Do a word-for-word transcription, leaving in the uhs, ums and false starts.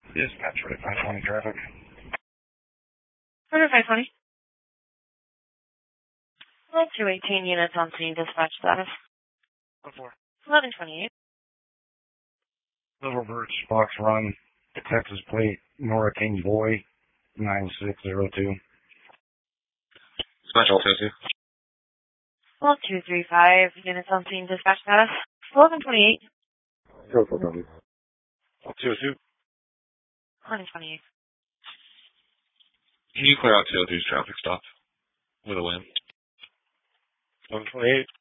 Dispatch for five twenty traffic. Order five twenty. Well, two eighteen units on scene, dispatch status. What for? eleven twenty-eight. Little Birch, Fox Run, Texas plate, Nora King Boy, nine six zero two. Dispatch all two two. Well, two three five units on scene, dispatch status. eleven twenty-eight. Zero four W. two two. eleven twenty-eight. Can you clear out two oh two's traffic stop with a wind? eleven twenty-eight.